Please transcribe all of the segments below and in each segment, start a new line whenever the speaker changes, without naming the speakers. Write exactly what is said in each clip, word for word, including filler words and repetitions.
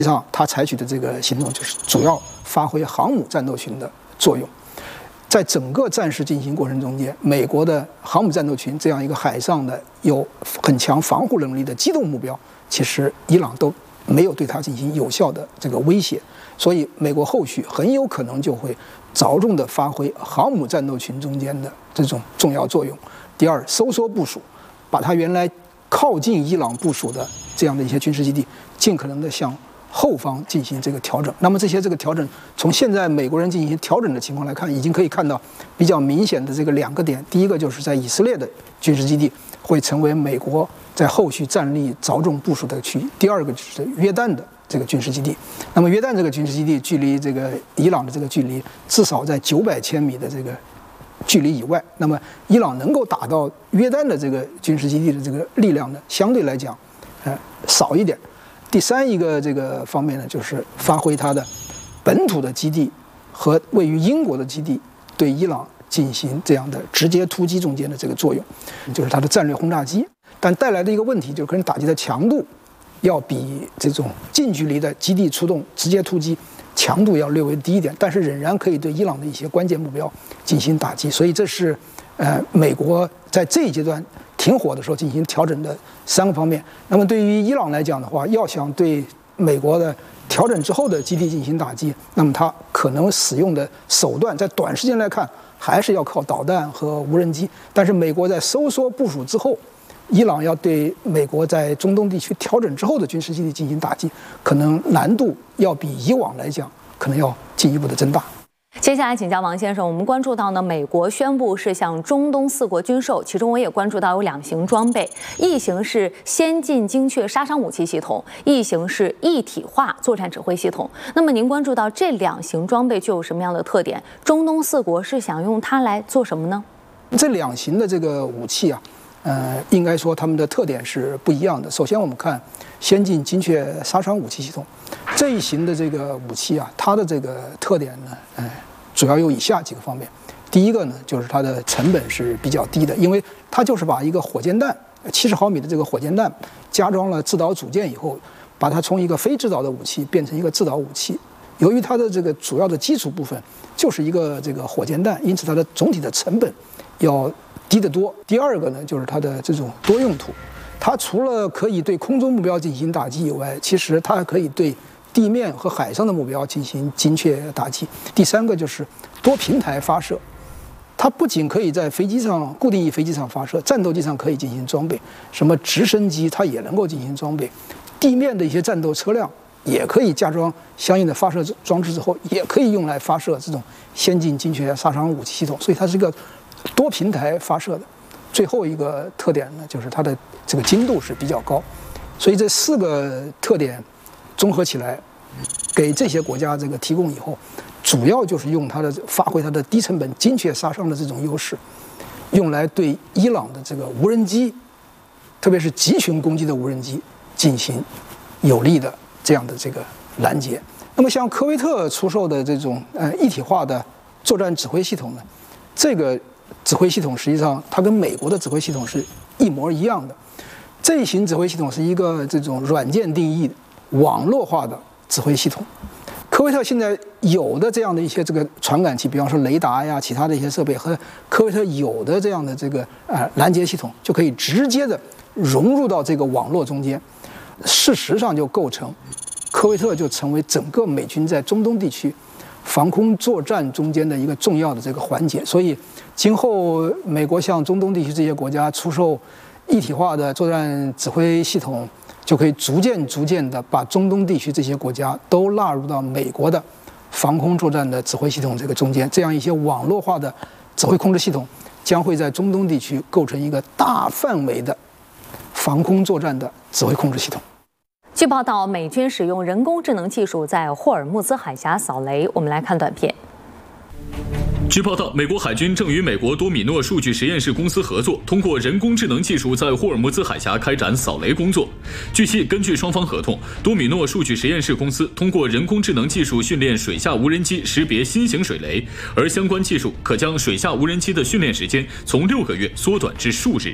际上，它采取的这个行动就是主要发挥航母战斗群的作用。在整个战事进行过程中间，美国的航母战斗群这样一个海上的有很强防护能力的机动目标，其实伊朗都没有对它进行有效的这个威胁。所以，美国后续很有可能就会着重的发挥航母战斗群中间的这种重要作用。第二，收缩部署，把它原来靠近伊朗部署的这样的一些军事基地，尽可能的向后方进行这个调整。那么这些这个调整，从现在美国人进行调整的情况来看，已经可以看到比较明显的这个两个点。第一个就是在以色列的军事基地会成为美国在后续战力着重部署的区域。第二个就是约旦的这个军事基地。那么约旦这个军事基地距离这个伊朗的这个距离至少在九百千米的这个距离以外。那么伊朗能够打到约旦的这个军事基地的这个力量呢，相对来讲，呃，少一点。第三一个这个方面呢，就是发挥它的本土的基地和位于英国的基地对伊朗进行这样的直接突击中间的这个作用，就是它的战略轰炸机。但带来的一个问题就是，可能打击的强度要比这种近距离的基地出动直接突击强度要略微低一点，但是仍然可以对伊朗的一些关键目标进行打击。所以这是呃美国在这一阶段停火的时候进行调整的三个方面。那么对于伊朗来讲的话，要想对美国的调整之后的基地进行打击，那么它可能使用的手段在短时间来看还是要靠导弹和无人机。但是美国在收缩部署之后，伊朗要对美国在中东地区调整之后的军事基地进行打击，可能难度要比以往来讲可能要进一步的增大。
接下来请教王先生，我们关注到呢，美国宣布是向中东四国军售，其中我也关注到有两型装备，一型是先进精确杀伤武器系统，一型是一体化作战指挥系统。那么您关注到这两型装备具有什么样的特点？中东四国是想用它来做什么呢？
这两型的这个武器啊，呃，应该说它们的特点是不一样的。首先我们看先进精确杀伤武器系统这一型的这个武器啊，它的这个特点呢，呃，主要有以下几个方面。第一个呢，就是它的成本是比较低的，因为它就是把一个火箭弹七十毫米的这个火箭弹加装了制导组件以后，把它从一个非制导的武器变成一个制导武器。由于它的这个主要的基础部分就是一个这个火箭弹，因此它的总体的成本要低得多。第二个呢，就是它的这种多用途，它除了可以对空中目标进行打击以外，其实它还可以对地面和海上的目标进行精确打击。第三个就是多平台发射，它不仅可以在飞机上固定翼飞机上发射，战斗机上可以进行装备，什么直升机它也能够进行装备，地面的一些战斗车辆也可以加装相应的发射装置之后，也可以用来发射这种先进精确杀伤武器系统，所以它是一个多平台发射的。最后一个特点呢，就是它的这个精度是比较高，所以这四个特点综合起来，给这些国家这个提供以后，主要就是用它的发挥它的低成本精确杀伤的这种优势，用来对伊朗的这个无人机，特别是集群攻击的无人机进行有力的这样的这个拦截。那么像科威特出售的这种呃一体化的作战指挥系统呢，这个指挥系统实际上它跟美国的指挥系统是一模一样的。这一型指挥系统是一个这种软件定义网络化的指挥系统。科威特现在有的这样的一些这个传感器，比方说雷达呀，其他的一些设备和科威特有的这样的这个呃拦截系统，就可以直接的融入到这个网络中间。事实上就构成科威特就成为整个美军在中东地区防空作战中间的一个重要的这个环节。所以今后美国向中东地区这些国家出售一体化的作战指挥系统，就可以逐渐逐渐的把中东地区这些国家都纳入到美国的防空作战的指挥系统这个中间。这样一些网络化的指挥控制系统将会在中东地区构成一个大范围的防空作战的指挥控制系统。
据报道，美军使用人工智能技术在霍尔木兹海峡扫雷。我们来看短片。
据报道，美国海军正与美国多米诺数据实验室公司合作，通过人工智能技术在霍尔木兹海峡开展扫雷工作。据悉，根据双方合同，多米诺数据实验室公司通过人工智能技术训练水下无人机识别新型水雷，而相关技术可将水下无人机的训练时间从六个月缩短至数日。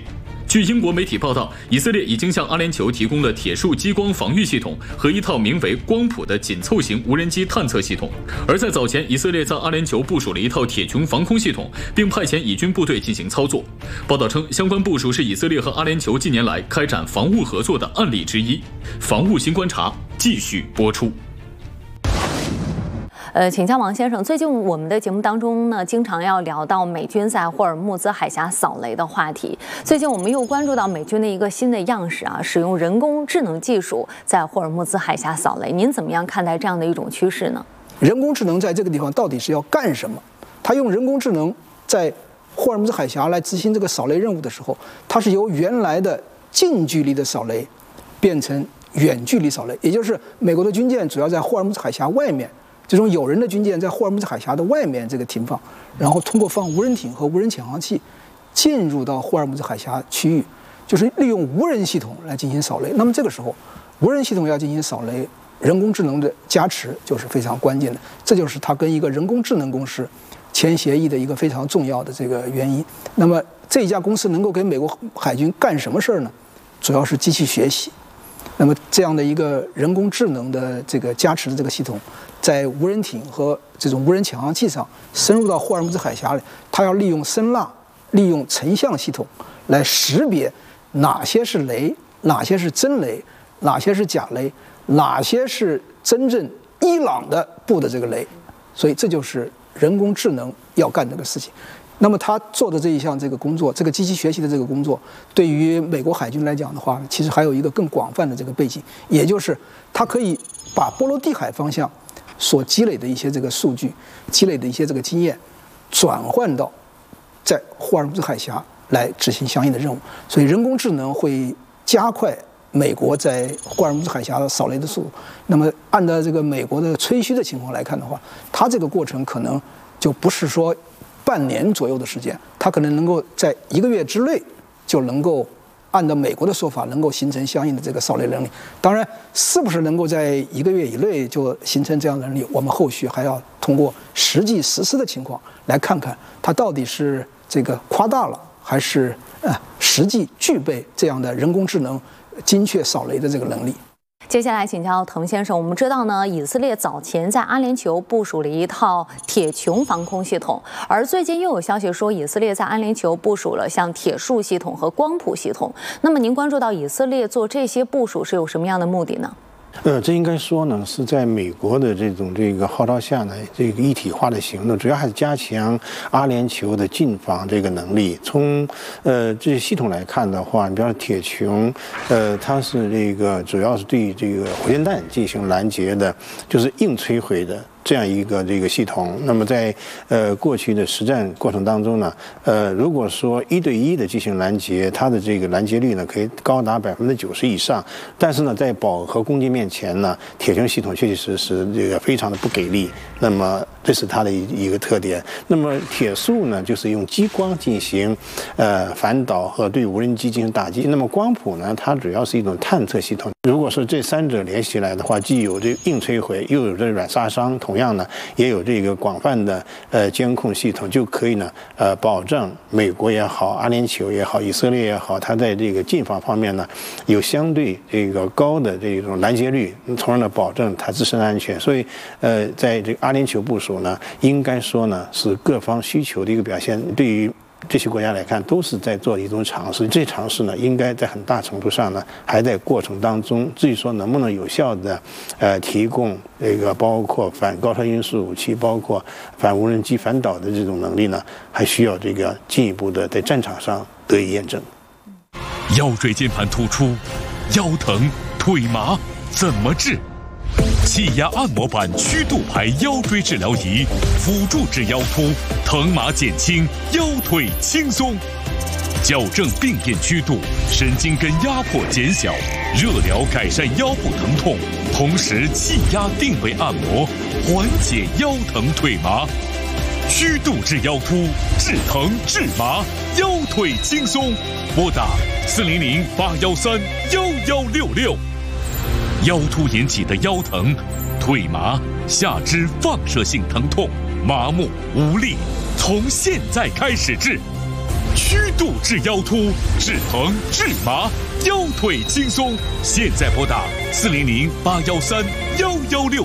据英国媒体报道，以色列已经向阿联酋提供了铁树激光防御系统和一套名为光谱的紧凑型无人机探测系统。而在早前，以色列在阿联酋部署了一套铁穹防空系统，并派遣以军部队进行操作。报道称，相关部署是以色列和阿联酋近年来开展防务合作的案例之一。防务新观察继续播出。
呃，请教王先生，最近我们的节目当中呢，经常要聊到美军在霍尔木兹海峡扫雷的话题。最近我们又关注到美军的一个新的样式啊，使用人工智能技术在霍尔木兹海峡扫雷。您怎么样看待这样的一种趋势呢？
人工智能在这个地方到底是要干什么？它用人工智能在霍尔木兹海峡来执行这个扫雷任务的时候，它是由原来的近距离的扫雷变成远距离扫雷，也就是美国的军舰主要在霍尔木兹海峡外面。这种有人的军舰在霍尔木兹海峡的外面这个停放，然后通过放无人艇和无人潜航器进入到霍尔木兹海峡区域，就是利用无人系统来进行扫雷。那么这个时候，无人系统要进行扫雷，人工智能的加持就是非常关键的。这就是它跟一个人工智能公司签协议的一个非常重要的这个原因。那么这一家公司能够给美国海军干什么事儿呢？主要是机器学习。那么这样的一个人工智能的这个加持的这个系统，在无人艇和这种无人潜航器上深入到霍尔木兹海峡里，它要利用声呐、利用成像系统来识别哪些是雷，哪些是真雷，哪些是假雷，哪些是真正伊朗的布的这个雷。所以这就是人工智能要干这个事情。那么他做的这一项这个工作，这个机器学习的这个工作，对于美国海军来讲的话，其实还有一个更广泛的这个背景，也就是它可以把波罗的海方向所积累的一些这个数据、积累的一些这个经验，转换到在霍尔木兹海峡来执行相应的任务。所以人工智能会加快美国在霍尔木兹海峡的扫雷的速度。那么按照这个美国的吹嘘的情况来看的话，它这个过程可能就不是说半年左右的时间，它可能能够在一个月之内就能够按照美国的说法能够形成相应的这个扫雷能力。当然，是不是能够在一个月以内就形成这样的能力，我们后续还要通过实际实施的情况来看看它到底是这个夸大了，还是呃实际具备这样的人工智能精确扫雷的这个能力。
接下来请教滕先生，我们知道呢，以色列早前在阿联酋部署了一套铁穹防空系统，而最近又有消息说，以色列在阿联酋部署了像铁树系统和光谱系统。那么您关注到以色列做这些部署是有什么样的目的呢？
呃，这应该说呢，是在美国的这种这个号召下呢，这个一体化的行动，主要还是加强阿联酋的近防这个能力。从呃这些系统来看的话，你比方说铁穹，呃，它是这个主要是对这个火箭弹进行拦截的，就是硬摧毁的。这样一个这个系统，那么在呃过去的实战过程当中呢，呃，如果说一对一的进行拦截，它的这个拦截率呢可以高达百分之九十以上。但是呢，在饱和攻击面前呢，铁穹系统确确实实这个非常的不给力。那么这是它的一一个特点。那么铁树呢，就是用激光进行呃反导和对无人机进行打击。那么光谱呢，它主要是一种探测系统。如果说这三者联系起来的话，既有这个硬摧毁，又有这软杀伤，同样呢，也有这个广泛的呃监控系统，就可以呢呃保证美国也好，阿联酋也好，以色列也好，它在这个近防方面呢有相对这个高的这种拦截率，从而呢保证它自身安全。所以呃，在这个阿联酋部署呢，应该说呢是各方需求的一个表现。对于这些国家来看，都是在做一种尝试。这尝试呢，应该在很大程度上呢，还在过程当中。至于说能不能有效的，呃，提供这个包括反高超音速武器、包括反无人机反导的这种能力呢，还需要这个进一步的在战场上得以验证。
腰椎间盘突出、腰疼、腿麻怎么治？气压按摩板曲度牌腰椎治疗仪，辅助治腰突，疼麻减轻，腰腿轻松，矫正病变曲度，神经根压迫减小，热疗改善腰部疼痛，同时气压定位按摩，缓解腰疼腿麻。曲度治腰突，治疼治麻，腰腿轻松。拨打四零零八幺三幺幺六六。腰突引起的腰疼、腿麻、下肢放射性疼痛、麻木、无力，从现在开始治。 曲度治腰突，治疼治麻，腰腿轻松。现在拨打四零零八幺三幺幺六。